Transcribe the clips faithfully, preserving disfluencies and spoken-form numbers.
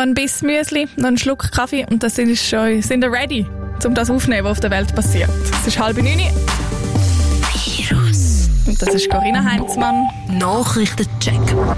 ein Biss Müsli, noch einen Schluck Kaffee und dann sind wir schon sind wir ready, um das aufzunehmen, was auf der Welt passiert. Es ist halb neun. Virus. Und das ist Corinna Heinzmann. Nachrichtencheck.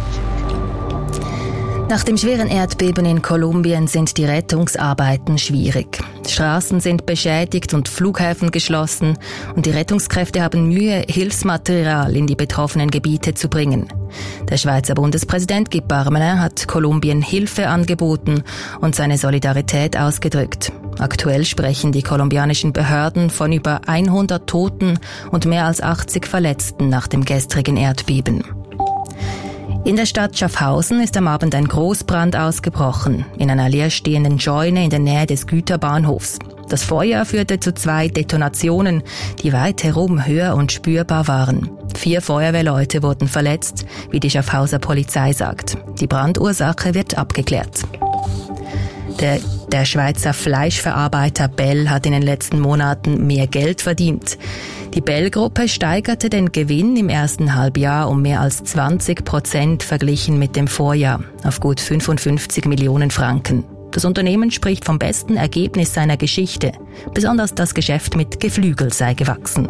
Nach dem schweren Erdbeben in Kolumbien sind die Rettungsarbeiten schwierig. Straßen sind beschädigt und Flughäfen geschlossen und die Rettungskräfte haben Mühe, Hilfsmaterial in die betroffenen Gebiete zu bringen. Der Schweizer Bundespräsident Guy Parmelin hat Kolumbien Hilfe angeboten und seine Solidarität ausgedrückt. Aktuell sprechen die kolumbianischen Behörden von über hundert Toten und mehr als achtzig Verletzten nach dem gestrigen Erdbeben. In der Stadt Schaffhausen ist am Abend ein Großbrand ausgebrochen, in einer leerstehenden Scheune in der Nähe des Güterbahnhofs. Das Feuer führte zu zwei Detonationen, die weit herum hör- und spürbar waren. Vier Feuerwehrleute wurden verletzt, wie die Schaffhauser Polizei sagt. Die Brandursache wird abgeklärt. Der, der Schweizer Fleischverarbeiter Bell hat in den letzten Monaten mehr Geld verdient. Die Bell-Gruppe steigerte den Gewinn im ersten Halbjahr um mehr als zwanzig Prozent verglichen mit dem Vorjahr auf gut fünfundfünfzig Millionen Franken. Das Unternehmen spricht vom besten Ergebnis seiner Geschichte. Besonders das Geschäft mit Geflügel sei gewachsen.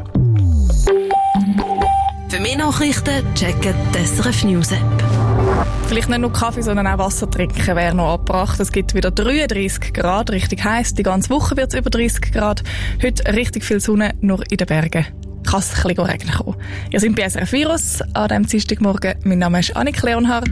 Für mehr Nachrichten checken die S R F News App. Vielleicht nicht nur Kaffee, sondern auch Wasser trinken wäre noch angebracht. Es gibt wieder dreiunddreissig Grad, richtig heiß. Die ganze Woche wird es über dreißig Grad. Heute richtig viel Sonne, nur in den Bergen kann es ein bisschen regnen kommen. Ihr seid bei S R F Virus an diesem Dienstagmorgen. Mein Name ist Annik Leonhardt.